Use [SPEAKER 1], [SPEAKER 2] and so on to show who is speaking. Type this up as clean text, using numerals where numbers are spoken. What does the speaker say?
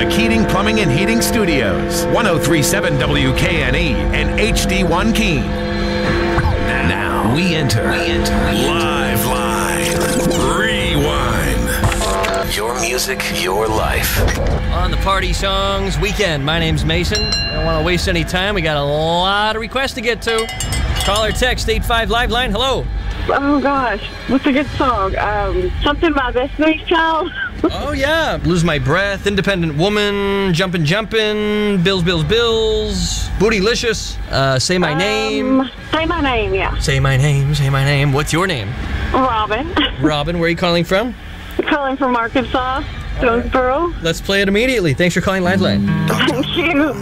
[SPEAKER 1] the Keating Plumbing and Heating Studios. 1037 WKNE and HD1 Keene. Now we enter Live Rewind. Your music, your life.
[SPEAKER 2] On the Party Songs weekend, my name's Mason. I don't want to waste any time. We got a lot of requests to get to. Call or text 85 Live Line. Hello.
[SPEAKER 3] Oh gosh, what's a good song? Something by Destiny's Child.
[SPEAKER 2] Oh yeah, Lose My Breath, Independent Woman, Jumpin' Jumpin', Bills, Bootylicious, Say My Name.
[SPEAKER 3] Say My Name, yeah.
[SPEAKER 2] Say my name. What's your name?
[SPEAKER 3] Robin.
[SPEAKER 2] Robin, where are you calling from?
[SPEAKER 3] Calling from Arkansas, Jonesboro.
[SPEAKER 2] Let's play it immediately. Thanks for calling Lifeline.
[SPEAKER 3] Thank you.